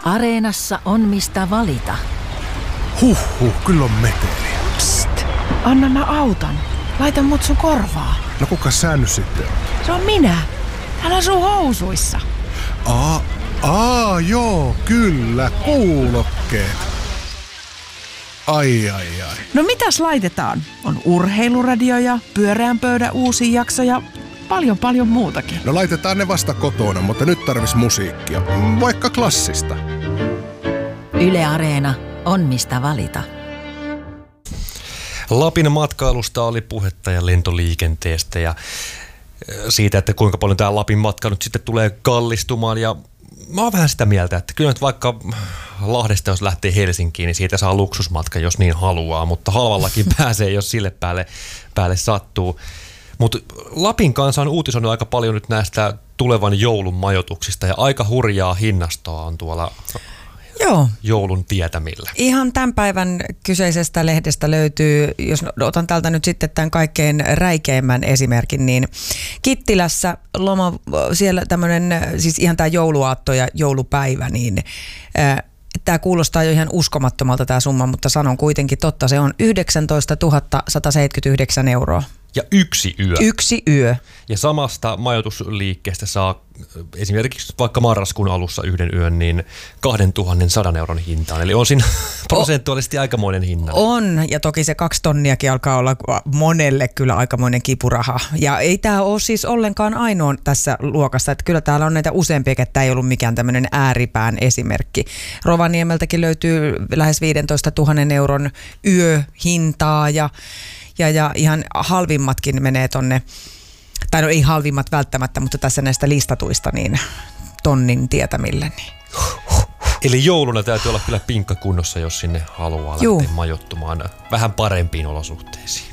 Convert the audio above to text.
Areenassa on mistä valita. Huhhuh, kyllä on meteliä. Psst, anna mä auton. Laita mut sun korvaa. No kuka sä nyt sitten? Se on minä. Hän asuu housuissa. Joo, kyllä, kuulokkeet. Ai. No mitäs laitetaan? On urheiluradio ja pyöreän pöydän uusi jakso ja paljon muutakin. No laitetaan ne vasta kotona, mutta nyt tarvis musiikkia. Vaikka klassista. Yle Areena on mistä valita. Lapin matkailusta oli puhetta ja lentoliikenteestä ja siitä, että kuinka paljon tämä Lapin matka nyt sitten tulee kallistumaan. Ja mä oon vähän sitä mieltä, että kyllä nyt vaikka Lahdesta jos lähtee Helsinkiin, niin siitä saa luksusmatka, jos niin haluaa, mutta halvallakin pääsee, jos sille päälle sattuu. Mutta Lapin kanssa on uutisoinut aika paljon nyt näistä tulevan joulun majoituksista ja aika hurjaa hinnastoa on tuolla joulun tietämillä. Ihan tämän päivän kyseisestä lehdestä löytyy, jos otan täältä nyt sitten tämän kaikkein räikeimmän esimerkin, niin Kittilässä siellä tämmöinen, siis ihan tämä jouluaatto ja joulupäivä, niin tämä kuulostaa jo ihan uskomattomalta tämä summa, mutta sanon kuitenkin totta, se on 19 179 euroa. Ja yksi yö. Yksi yö. Ja samasta majoitusliikkeestä saa esimerkiksi vaikka marraskuun alussa yhden yön niin 2100 euron hintaan. Eli on siinä prosentuaalisesti aikamoinen hinta. On, ja toki se 2 tonniakin alkaa olla monelle kyllä aikamoinen kipuraha. Ja ei tämä ole siis ollenkaan ainoa tässä luokassa, että kyllä täällä on näitä useampia, että tämä ei ollut mikään tämmöinen ääripään esimerkki. Rovaniemeltäkin löytyy lähes 15 000 euron yöhintaa ja ihan halvimmatkin menee tonne, tai no ei halvimmat välttämättä, mutta tässä näistä listatuista niin tonnin tietämille. Niin. Eli jouluna täytyy olla kyllä pinkka kunnossa, jos sinne haluaa lähteä majoittumaan vähän parempiin olosuhteisiin.